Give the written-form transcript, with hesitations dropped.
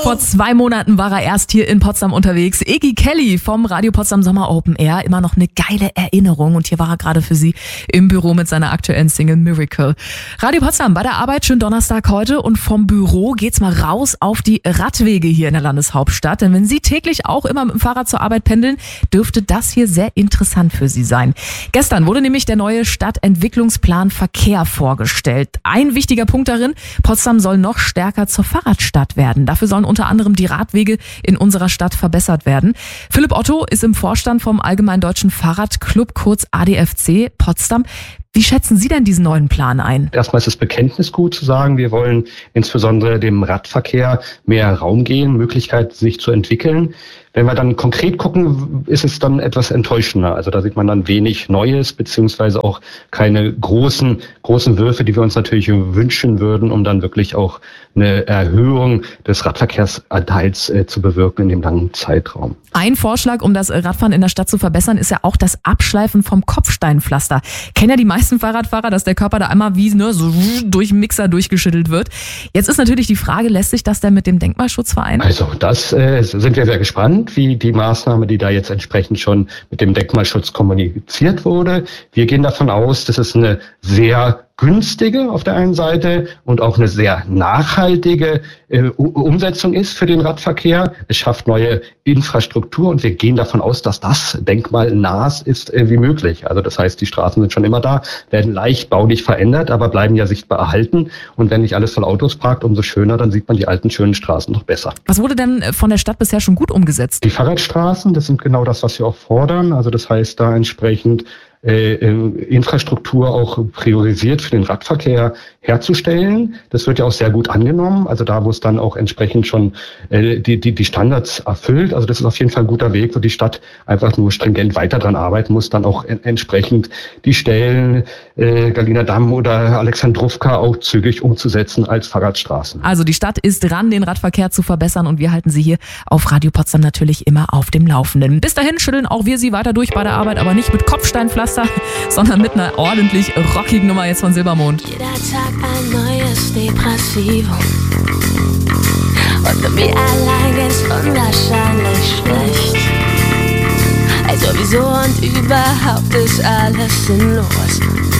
Vor 2 Monaten war er erst hier in Potsdam unterwegs. Iggy Kelly vom Radio Potsdam Sommer Open Air. Immer noch eine geile Erinnerung. Und hier war er gerade für Sie im Büro mit seiner aktuellen Single Miracle. Radio Potsdam bei der Arbeit, schönen Donnerstag heute. Und vom Büro geht's mal raus auf die Radwege hier in der Landeshauptstadt. Denn wenn Sie täglich auch immer mit dem Fahrrad zur Arbeit pendeln, dürfte das hier sehr interessant für Sie sein. Gestern wurde nämlich der neue Stadtentwicklungsplan Verkehr vorgestellt. Ein wichtiger Punkt darin: Potsdam soll noch stärker zur Fahrradstadt werden. Dafür sollen unter anderem die Radwege in unserer Stadt verbessert werden. Philipp Otto ist im Vorstand vom Allgemeinen Deutschen Fahrradclub, kurz ADFC Potsdam. Wie schätzen Sie denn diesen neuen Plan ein? Erstmal ist das Bekenntnis gut zu sagen, wir wollen insbesondere dem Radverkehr mehr Raum geben, Möglichkeit sich zu entwickeln. Wenn wir dann konkret gucken, ist es dann etwas enttäuschender. Also da sieht man dann wenig Neues, beziehungsweise auch keine großen Würfe, die wir uns natürlich wünschen würden, um dann wirklich auch eine Erhöhung des Radverkehrsanteils zu bewirken in dem langen Zeitraum. Ein Vorschlag, um das Radfahren in der Stadt zu verbessern, ist ja auch das Abschleifen vom Kopfsteinpflaster. Kennen ja die meisten Fahrradfahrer, dass der Körper da einmal wie so durch den Mixer durchgeschüttelt wird. Jetzt ist natürlich die Frage, lässt sich das denn mit dem Denkmalschutz vereinen? Also das sind wir sehr gespannt, wie die Maßnahme, die da jetzt entsprechend schon mit dem Denkmalschutz kommuniziert wurde. Wir gehen davon aus, dass es eine sehr günstige auf der einen Seite und auch eine sehr nachhaltige Umsetzung ist für den Radverkehr. Es schafft neue Infrastruktur und wir gehen davon aus, dass das denkmalnah ist wie möglich. Also das heißt, die Straßen sind schon immer da, werden leicht baulich verändert, aber bleiben ja sichtbar erhalten. Und wenn nicht alles voll Autos parkt, umso schöner, dann sieht man die alten schönen Straßen noch besser. Was wurde denn von der Stadt bisher schon gut umgesetzt? Die Fahrradstraßen, das sind genau das, was wir auch fordern. Also das heißt, da entsprechend Infrastruktur auch priorisiert für den Radverkehr herzustellen. Das wird ja auch sehr gut angenommen. Also da, wo es dann auch entsprechend schon die Standards erfüllt. Also das ist auf jeden Fall ein guter Weg, wo die Stadt einfach nur stringent weiter dran arbeiten muss, dann auch entsprechend die Stellen Galiner Damm oder Alexandrowka auch zügig umzusetzen als Fahrradstraßen. Also die Stadt ist dran, den Radverkehr zu verbessern, und wir halten Sie hier auf Radio Potsdam natürlich immer auf dem Laufenden. Bis dahin schütteln auch wir Sie weiter durch bei der Arbeit, aber nicht mit Kopfsteinpflaster, sondern mit einer ordentlich rockigen Nummer jetzt von Silbermond. Jeder Tag ein neues Depressivum und mir allein geht's unwahrscheinlich schlecht. Also wieso und überhaupt ist alles sinnlos.